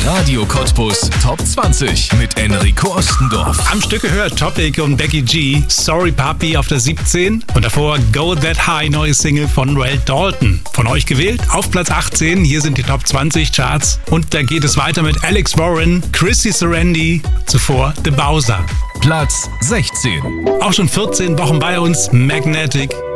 Radio Cottbus Top 20 mit Enrico Ostendorf. Am Stück gehört Topic und Becky G, Sorry Papi auf der 17 und davor Go That High, neue Single von Rel Dalton. Von euch gewählt auf Platz 18, hier sind die Top 20 Charts und da geht es weiter mit Alex Warren, Chrissy Serendi, zuvor The Bowser. Platz 16. Auch schon 14 Wochen bei uns, Magnetic.